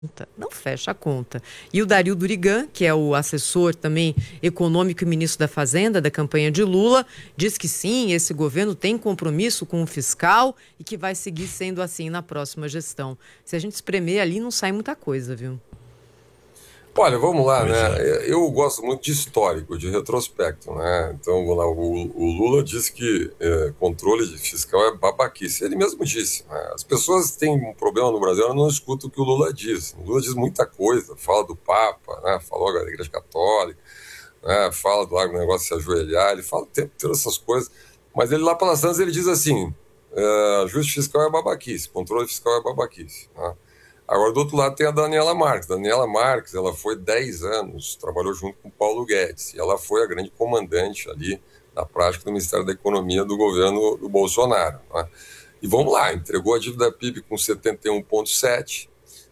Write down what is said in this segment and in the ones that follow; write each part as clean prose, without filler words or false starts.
Não fecha a conta. E o Dario Durigan, que é o assessor também econômico e ministro da Fazenda da campanha de Lula, diz que sim, esse governo tem compromisso com o fiscal e que vai seguir sendo assim na próxima gestão. Se a gente espremer ali, não sai muita coisa, viu? Olha, vamos lá, Pois é. né? Eu gosto muito de histórico, de retrospecto, né? Então, vamos lá, o Lula disse que controle fiscal é babaquice. Ele mesmo disse, né? As pessoas têm um problema no Brasil, elas não escutam o que o Lula diz. O Lula diz muita coisa, fala do Papa, né? Falou da Igreja Católica, né? Fala do negócio de se ajoelhar, ele fala o tempo inteiro essas coisas. Mas ele lá pelas tantas, ele diz assim, ajuste fiscal é babaquice, controle fiscal é babaquice, né? Agora, do outro lado, tem a Daniela Marques. Daniela Marques, ela foi 10 anos, trabalhou junto com o Paulo Guedes, e ela foi a grande comandante ali na prática do Ministério da Economia do governo do Bolsonaro, né? E vamos lá, entregou a dívida PIB com 71,7%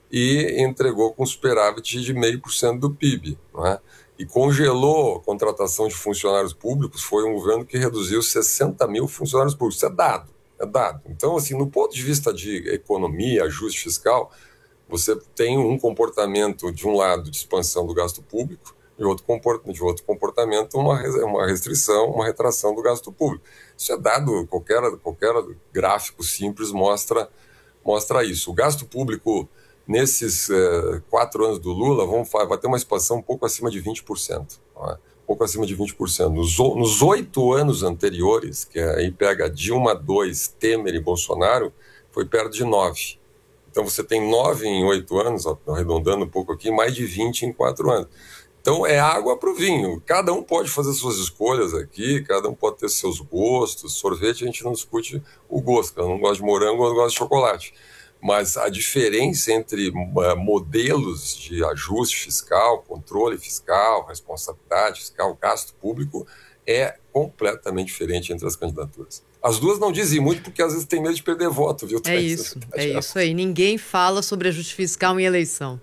e entregou com superávit de 0,5% do PIB, né? E congelou a contratação de funcionários públicos. Foi um governo que reduziu 60 mil funcionários públicos. Isso é dado, é dado. Então, assim, no ponto de vista de economia, ajuste fiscal, você tem um comportamento, de um lado, de expansão do gasto público, de outro comportamento, uma restrição, uma retração do gasto público. Isso é dado, qualquer gráfico simples mostra isso. O gasto público, nesses 4 anos do Lula, vai ter uma expansão um pouco acima de 20%. Não é? Um pouco acima de 20%. Nos 8 anos anteriores, que aí pega Dilma 2, Temer e Bolsonaro, foi perto de 9%. Então você tem 9 em 8 anos, arredondando um pouco aqui, mais de 20 em 4 anos. Então é água para o vinho. Cada um pode fazer suas escolhas aqui, cada um pode ter seus gostos. Sorvete a gente não discute o gosto, eu não gosto de morango, eu gosto de chocolate. Mas a diferença entre modelos de ajuste fiscal, controle fiscal, responsabilidade fiscal, gasto público, é completamente diferente entre as candidaturas. As duas não dizem muito porque às vezes tem medo de perder voto, viu? É isso aí. Ninguém fala sobre ajuste fiscal em eleição.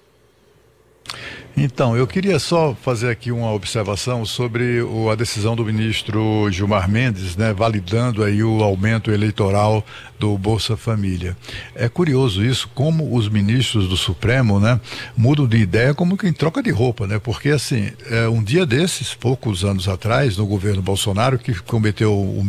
Então, eu queria só fazer aqui uma observação sobre a decisão do ministro Gilmar Mendes, né, validando aí o aumento eleitoral do Bolsa Família. É curioso isso, como os ministros do Supremo, né, mudam de ideia como quem troca de roupa, né? Porque assim, um dia desses, poucos anos atrás, no governo Bolsonaro, que cometeu o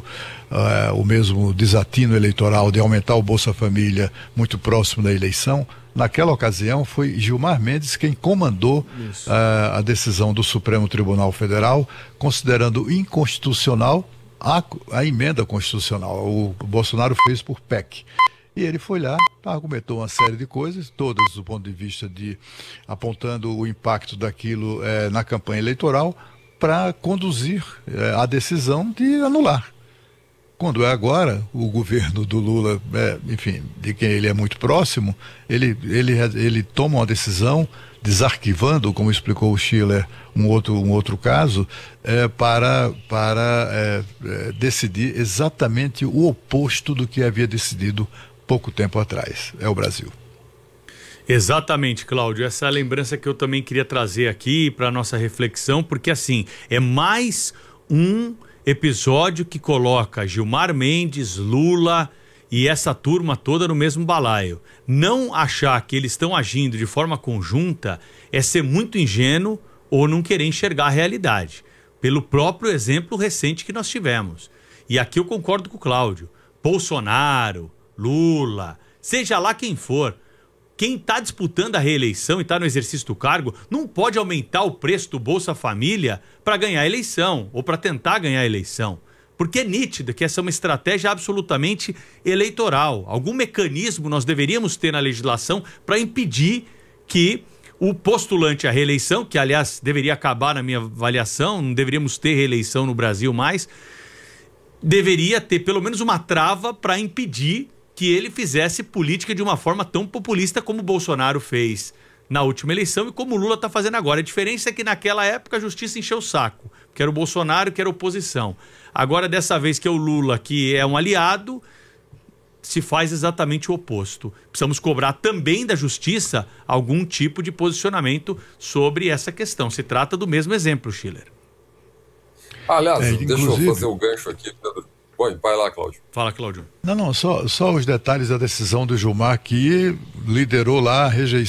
mesmo desatino eleitoral de aumentar o Bolsa Família muito próximo da eleição. Naquela ocasião foi Gilmar Mendes quem comandou a decisão do Supremo Tribunal Federal, considerando inconstitucional a emenda constitucional. O Bolsonaro fez por PEC. E ele foi lá, argumentou uma série de coisas, todas do ponto de vista de apontando o impacto daquilo na campanha eleitoral, para conduzir a decisão de anular. Quando é agora, o governo do Lula, enfim, de quem ele é muito próximo, ele toma uma decisão desarquivando, como explicou o Schiller, um outro caso, para decidir exatamente o oposto do que havia decidido pouco tempo atrás. É o Brasil. Exatamente, Cláudio. Essa é a lembrança que eu também queria trazer aqui para a nossa reflexão, porque assim, é mais um episódio que coloca Gilmar Mendes, Lula e essa turma toda no mesmo balaio. Não achar que eles estão agindo de forma conjunta é ser muito ingênuo ou não querer enxergar a realidade, pelo próprio exemplo recente que nós tivemos. E aqui eu concordo com o Cláudio. Bolsonaro, Lula, seja lá quem for, quem está disputando a reeleição e está no exercício do cargo não pode aumentar o preço do Bolsa Família para ganhar a eleição ou para tentar ganhar a eleição. Porque é nítido que essa é uma estratégia absolutamente eleitoral. Algum mecanismo nós deveríamos ter na legislação para impedir que o postulante à reeleição, que aliás deveria acabar na minha avaliação, não deveríamos ter reeleição no Brasil mais, deveria ter pelo menos uma trava para impedir que ele fizesse política de uma forma tão populista como o Bolsonaro fez na última eleição e como o Lula está fazendo agora. A diferença é que naquela época a justiça encheu o saco, que era o Bolsonaro, que era a oposição. Agora, dessa vez que é o Lula, que é um aliado, se faz exatamente o oposto. Precisamos cobrar também da justiça algum tipo de posicionamento sobre essa questão. Se trata do mesmo exemplo, Schiller. Aliás, deixa eu fazer o gancho aqui, Pedro. Bom, vai lá, Cláudio. Fala, Cláudio. Não, só os detalhes da decisão do Gilmar, que liderou lá a rejeição